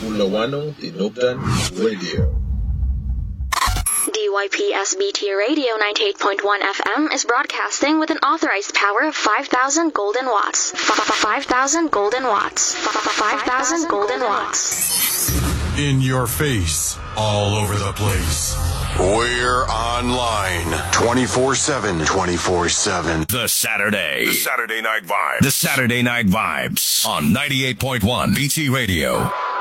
Fulawano Tinubdan Radio. DYPSBT Radio 98.1 FM is broadcasting with an authorized power of 5,000 golden watts. 5,000 golden watts. 5,000 golden watts. In your face, all over the place. We're online 24/7. 24/7. The Saturday Night Vibes. The Saturday Night Vibes on 98.1 BT Radio.